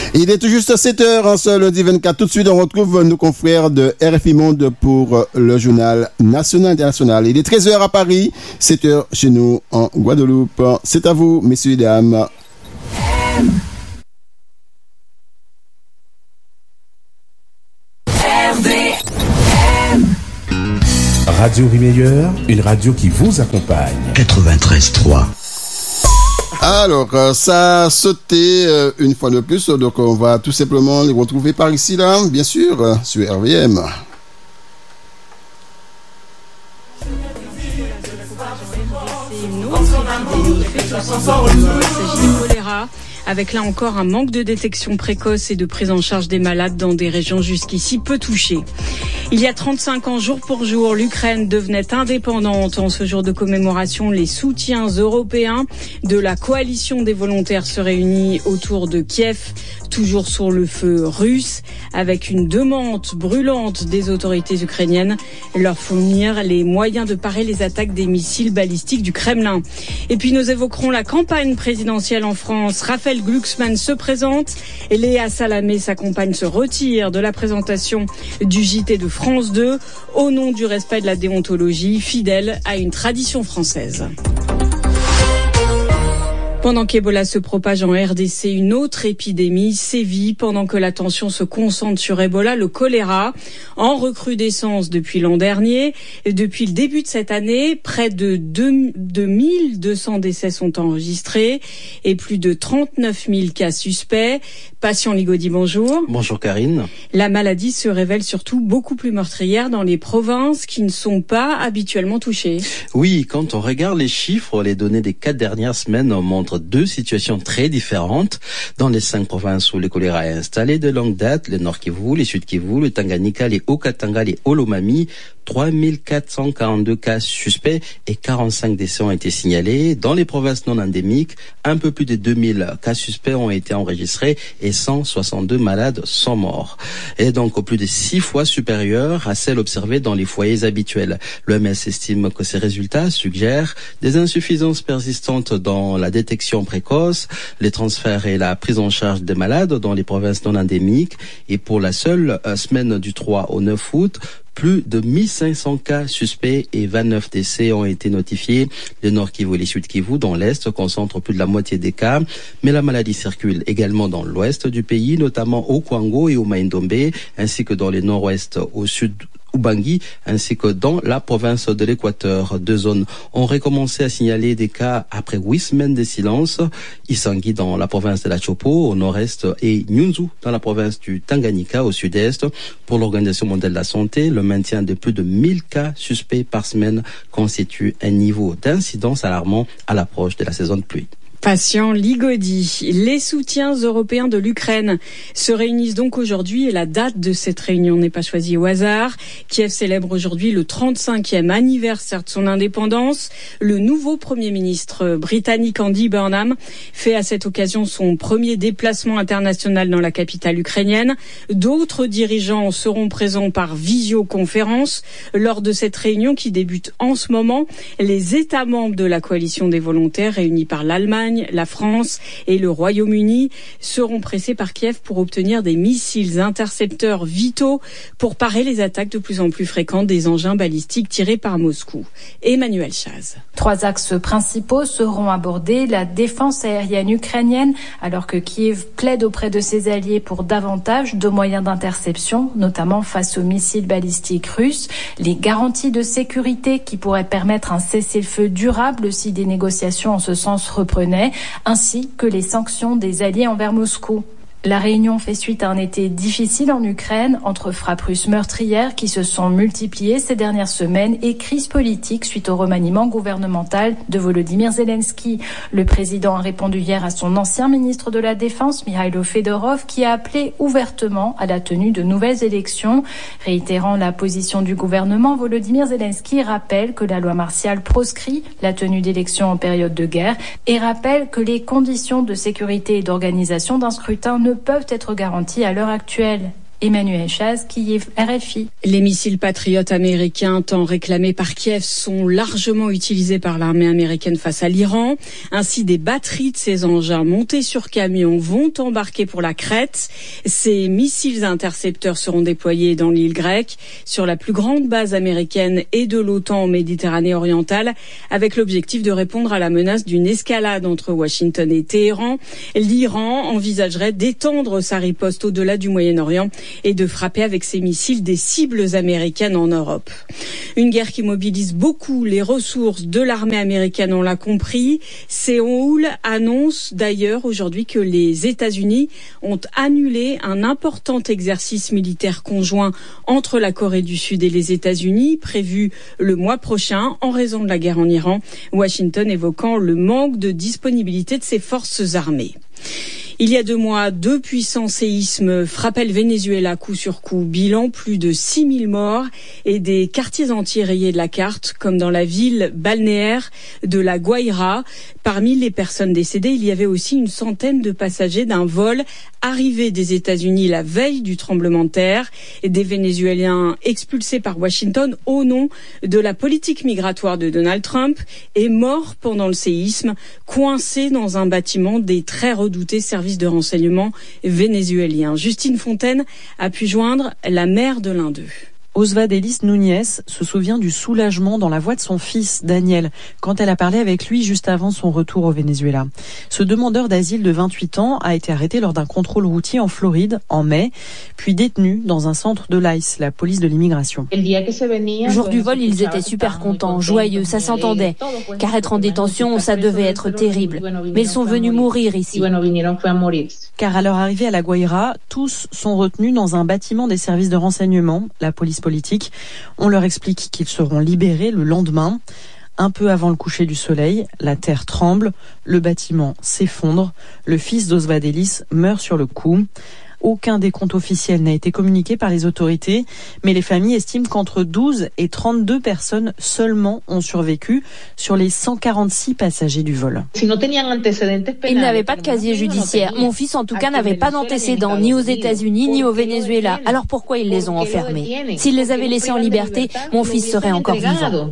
Il est tout juste 7h en ce lundi 24. Tout de suite, on retrouve nos confrères de RFI Monde pour le journal national international. Il est 13h à Paris, 7h chez nous en Guadeloupe. C'est à vous, messieurs et dames. Radio Rimeilleur, une radio qui vous accompagne. 93.3. Alors, ça a sauté une fois de plus, donc on va tout simplement les retrouver par ici, là, bien sûr, sur RVM. Il s'agit du choléra, avec là encore un manque de détection précoce et de prise en charge des malades dans des régions jusqu'ici peu touchées. Il y a 35 ans, jour pour jour, l'Ukraine devenait indépendante. En ce jour de commémoration, les soutiens européens de la coalition des volontaires se réunissent autour de Kiev, toujours sur le feu russe, avec une demande brûlante des autorités ukrainiennes, leur fournir les moyens de parer les attaques des missiles balistiques du Kremlin. Et puis nous évoquerons la campagne présidentielle en France. Raphaël Glucksmann se présente et Léa Salamé, sa compagne, se retire de la présentation du JT de France 2 au nom du respect de la déontologie, fidèle à une tradition française. Pendant qu'Ebola se propage en RDC, une autre épidémie sévit. Pendant que l'attention se concentre sur Ebola, le choléra, en recrudescence depuis l'an dernier. Et depuis le début de cette année, près de 2200 décès sont enregistrés et plus de 39 000 cas suspects. Patient Ligodi, bonjour. Bonjour Karine. La maladie se révèle surtout beaucoup plus meurtrière dans les provinces qui ne sont pas habituellement touchées. Oui, quand on regarde les chiffres, les données des 4 dernières semaines montrent deux situations très différentes dans les 5 provinces où le choléra est installé de longue date, le Nord Kivu, le Sud Kivu, le Tanganyika, les Haut-Katanga, les Haut-Lomami. 3442 cas suspects et 45 décès ont été signalés. Dans les provinces non endémiques, un peu plus de 2000 cas suspects ont été enregistrés et 162 malades sont morts. Et donc au plus de 6 fois supérieur à celles observées dans les foyers habituels. L'OMS estime que ces résultats suggèrent des insuffisances persistantes dans la détection précoce, les transferts et la prise en charge des malades dans les provinces non endémiques. Et pour la seule semaine du 3 au 9 août, plus de 1500 cas suspects et 29 décès ont été notifiés. Le Nord Kivu et le Sud Kivu, dans l'Est, concentrent plus de la moitié des cas. Mais la maladie circule également dans l'Ouest du pays, notamment au Kwango et au Maïndombe, ainsi que dans les Nord-Ouest, au Sud Ubangi, ainsi que dans la province de l'Équateur. 2 zones ont recommencé à signaler des cas après 8 semaines de silence. Isangui dans la province de la Chopo au nord-est et Nyunzu dans la province du Tanganyika au sud-est. Pour l'Organisation mondiale de la santé, le maintien de plus de 1000 cas suspects par semaine constitue un niveau d'incidence alarmant à l'approche de la saison de pluie. Patient Ligodi. Les soutiens européens de l'Ukraine se réunissent donc aujourd'hui et la date de cette réunion n'est pas choisie au hasard. Kiev célèbre aujourd'hui le 35e anniversaire de son indépendance. Le nouveau Premier ministre britannique Andy Burnham fait à cette occasion son premier déplacement international dans la capitale ukrainienne. D'autres dirigeants seront présents par visioconférence lors de cette réunion qui débute en ce moment. Les États membres de la coalition des volontaires réunis par l'Allemagne, la France et le Royaume-Uni seront pressés par Kiev pour obtenir des missiles intercepteurs vitaux pour parer les attaques de plus en plus fréquentes des engins balistiques tirés par Moscou. Emmanuel Chaz. 3 axes principaux seront abordés. La défense aérienne ukrainienne, alors que Kiev plaide auprès de ses alliés pour davantage de moyens d'interception, notamment face aux missiles balistiques russes. Les garanties de sécurité qui pourraient permettre un cessez-le-feu durable si des négociations en ce sens reprenaient, ainsi que les sanctions des alliés envers Moscou. La réunion fait suite à un été difficile en Ukraine, entre frappes russes meurtrières qui se sont multipliées ces dernières semaines et crise politique suite au remaniement gouvernemental de Volodymyr Zelensky. Le président a répondu hier à son ancien ministre de la Défense, Mikhailo Fedorov, qui a appelé ouvertement à la tenue de nouvelles élections. Réitérant la position du gouvernement, Volodymyr Zelensky rappelle que la loi martiale proscrit la tenue d'élections en période de guerre et rappelle que les conditions de sécurité et d'organisation d'un scrutin ne peuvent être garanties à l'heure actuelle. Emmanuel Chaz, Kiev, RFI. Les missiles patriotes américains tant réclamés par Kiev sont largement utilisés par l'armée américaine face à l'Iran. Ainsi, des batteries de ces engins montés sur camions vont embarquer pour la Crète. Ces missiles intercepteurs seront déployés dans l'île grecque, sur la plus grande base américaine et de l'OTAN en Méditerranée orientale, avec l'objectif de répondre à la menace d'une escalade entre Washington et Téhéran. L'Iran envisagerait d'étendre sa riposte au-delà du Moyen-Orient et de frapper avec ses missiles des cibles américaines en Europe. Une guerre qui mobilise beaucoup les ressources de l'armée américaine, on l'a compris. Séoul annonce d'ailleurs aujourd'hui que les États-Unis ont annulé un important exercice militaire conjoint entre la Corée du Sud et les États-Unis, prévu le mois prochain en raison de la guerre en Iran, Washington évoquant le manque de disponibilité de ses forces armées. Il y a 2 mois, 2 puissants séismes frappaient le Venezuela coup sur coup. Bilan, plus de 6000 morts et des quartiers entiers rayés de la carte, comme dans la ville balnéaire de La Guaira. Parmi les personnes décédées, il y avait aussi une centaine de passagers d'un vol arrivé des États-Unis la veille du tremblement de terre. Et des Vénézuéliens expulsés par Washington au nom de la politique migratoire de Donald Trump et morts pendant le séisme, coincés dans un bâtiment des très redoutés services de renseignement vénézuélien. Justine Fontaine a pu joindre la mère de l'un d'eux. Osvaldelis Núñez se souvient du soulagement dans la voix de son fils, Daniel, quand elle a parlé avec lui juste avant son retour au Venezuela. Ce demandeur d'asile de 28 ans a été arrêté lors d'un contrôle routier en Floride en mai, puis détenu dans un centre de l'ICE, la police de l'immigration. Le jour du vol, ils étaient super contents, joyeux, ça s'entendait. Car être en détention, ça devait être terrible. Mais ils sont venus mourir ici. Car à leur arrivée à La Guaira, tous sont retenus dans un bâtiment des services de renseignement, la police politique. On leur explique qu'ils seront libérés le lendemain. Un peu avant le coucher du soleil, la terre tremble, le bâtiment s'effondre, le fils d'Osvaldelis meurt sur le coup. Aucun décompte officiel n'a été communiqué par les autorités, mais les familles estiment qu'entre 12 et 32 personnes seulement ont survécu sur les 146 passagers du vol. Ils n'avaient pas de casier judiciaire. Mon fils, en tout cas, n'avait pas d'antécédents, ni aux États-Unis, ni au Venezuela. Alors pourquoi ils les ont enfermés ? S'ils les avaient laissés en liberté, mon fils serait encore vivant.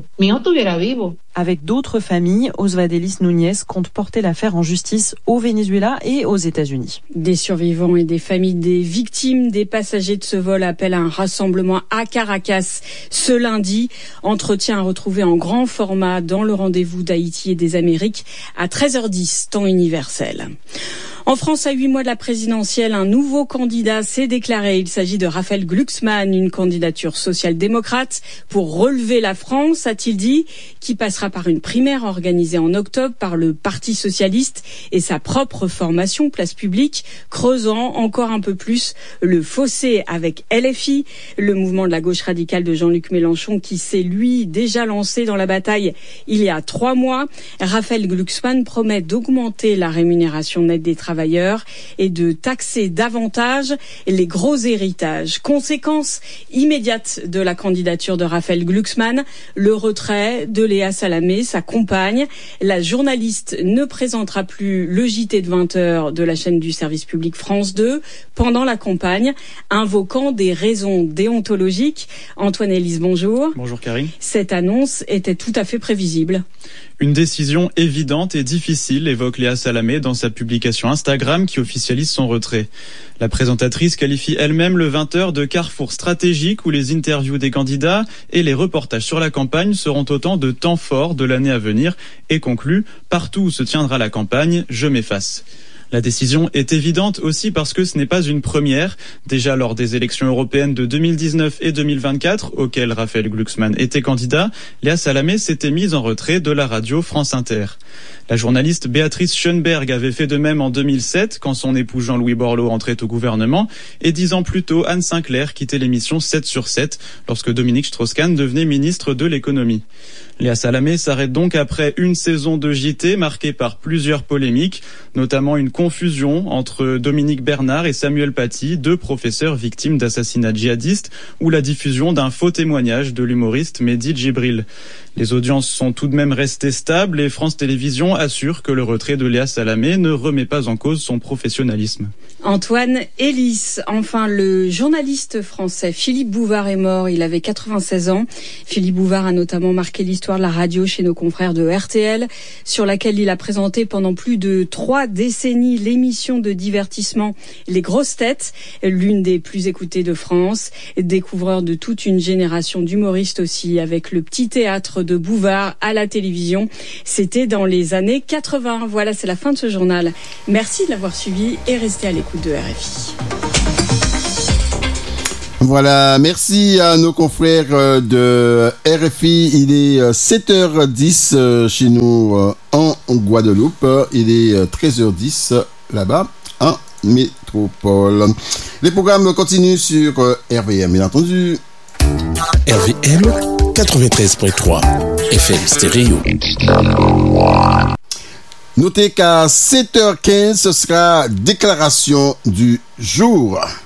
Avec d'autres familles, Osvaldelis Núñez compte porter l'affaire en justice au Venezuela et aux États-Unis. Des survivants et des familles des victimes des passagers de ce vol appellent à un rassemblement à Caracas ce lundi. Entretien à retrouver en grand format dans le rendez-vous d'Haïti et des Amériques à 13h10, temps universel. En France, à 8 mois de la présidentielle, un nouveau candidat s'est déclaré. Il s'agit de Raphaël Glucksmann, une candidature social-démocrate pour relever la France, a-t-il dit, qui passera par une primaire organisée en octobre par le Parti socialiste et sa propre formation Place Publique, creusant encore un peu plus le fossé avec LFI, le mouvement de la gauche radicale de Jean-Luc Mélenchon, qui s'est, lui, déjà lancé dans la bataille il y a 3 mois. Raphaël Glucksmann promet d'augmenter la rémunération nette des travailleurs et de taxer davantage les gros héritages. Conséquence immédiate de la candidature de Raphaël Glucksmann, le retrait de Léa Salamé, sa compagne. La journaliste ne présentera plus le JT de 20h de la chaîne du service public France 2 pendant la campagne, invoquant des raisons déontologiques. Antoine Élise, bonjour. Bonjour Karine. Cette annonce était tout à fait prévisible. Une décision évidente et difficile, évoque Léa Salamé dans sa publication Instagram qui officialise son retrait. La présentatrice qualifie elle-même le 20h de carrefour stratégique où les interviews des candidats et les reportages sur la campagne seront autant de temps forts de l'année à venir et conclut « Partout où se tiendra la campagne, je m'efface ». La décision est évidente aussi parce que ce n'est pas une première. Déjà lors des élections européennes de 2019 et 2024, auxquelles Raphaël Glucksmann était candidat, Léa Salamé s'était mise en retrait de la radio France Inter. La journaliste Béatrice Schoenberg avait fait de même en 2007, quand son époux Jean-Louis Borloo entrait au gouvernement, et 10 ans plus tôt, Anne Sinclair quittait l'émission 7 sur 7, lorsque Dominique Strauss-Kahn devenait ministre de l'économie. Léa Salamé s'arrête donc après une saison de JT marquée par plusieurs polémiques, notamment une confusion entre Dominique Bernard et Samuel Paty, 2 professeurs victimes d'assassinats djihadistes, ou la diffusion d'un faux témoignage de l'humoriste Mehdi Djibril. Les audiences sont tout de même restées stables et France Télévisions assure que le retrait de Léa Salamé ne remet pas en cause son professionnalisme. Antoine Elis. Enfin, le journaliste français Philippe Bouvard est mort. Il avait 96 ans. Philippe Bouvard a notamment marqué l'histoire de la radio chez nos confrères de RTL, sur laquelle il a présenté pendant plus de 3 décennies l'émission de divertissement Les Grosses Têtes, l'une des plus écoutées de France. Découvreur de toute une génération d'humoristes aussi, avec le petit théâtre de Bouvard à la télévision. C'était dans les années 80. Voilà, c'est la fin de ce journal. Merci de l'avoir suivi et restez à l'écoute de RFI. Voilà, merci à nos confrères de RFI. Il est 7h10 chez nous en Guadeloupe. Il est 13h10 là-bas en métropole. Les programmes continuent sur RVM, bien entendu. RVM 93.3 FM stéréo. Notez qu'à 7h15, ce sera déclaration du jour.